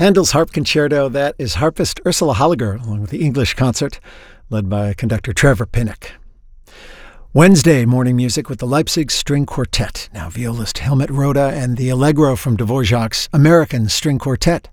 Handel's Harp Concerto, that is harpist Ursula Holliger, along with the English Concert, led by conductor Trevor Pinnock. Wednesday morning music with the Leipzig String Quartet, now violist Helmut Roda and the Allegro from Dvorak's American String Quartet.